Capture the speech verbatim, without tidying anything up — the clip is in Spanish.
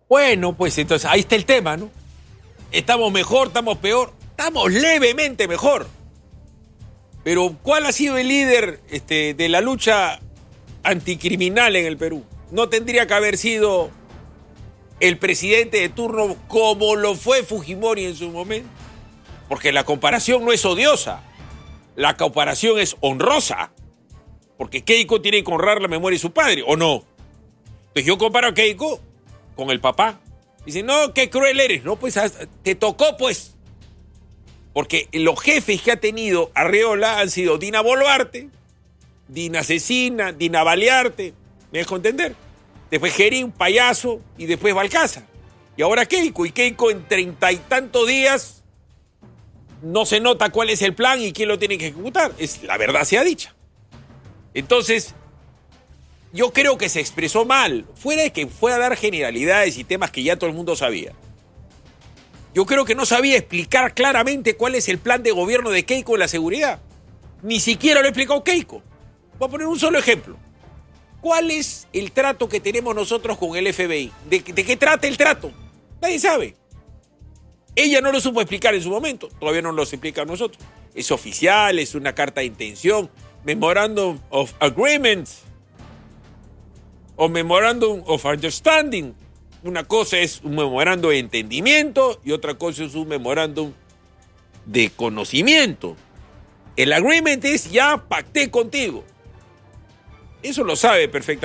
Bueno, pues entonces ahí está el tema, ¿no? ¿Estamos mejor, estamos peor? Estamos levemente mejor. Pero ¿cuál ha sido el líder este, de la lucha anticriminal en el Perú? No tendría que haber sido el presidente de turno como lo fue Fujimori en su momento. Porque la comparación no es odiosa. La comparación es honrosa. Porque Keiko tiene que honrar la memoria de su padre, ¿o no? Entonces yo comparo a Keiko con el papá. Dice, no, qué cruel eres. No, pues te tocó, pues. Porque los jefes que ha tenido Arreola han sido Dina Boluarte, Dina Asesina, Dina Balearte. ¿Me dejo entender? Después Gerín, Payaso y después Balcázar. Y ahora Keiko. Y Keiko en treinta y tantos días no se nota cuál es el plan y quién lo tiene que ejecutar. Es, la verdad sea dicha. Entonces, yo creo que se expresó mal. Fuera de que fue a dar generalidades y temas que ya todo el mundo sabía. Yo creo que no sabía explicar claramente cuál es el plan de gobierno de Keiko en la seguridad. Ni siquiera lo ha explicado Keiko. Voy a poner un solo ejemplo. ¿Cuál es el trato que tenemos nosotros con el F B I? ¿De, de qué trata el trato? Nadie sabe. Ella no lo supo explicar en su momento. Todavía no lo explica a nosotros. Es oficial, es una carta de intención, Memorandum of Agreement o Memorandum of Understanding. Una cosa es un memorándum de entendimiento y otra cosa es un memorándum de conocimiento. El agreement es ya pacté contigo. Eso lo sabe perfectamente.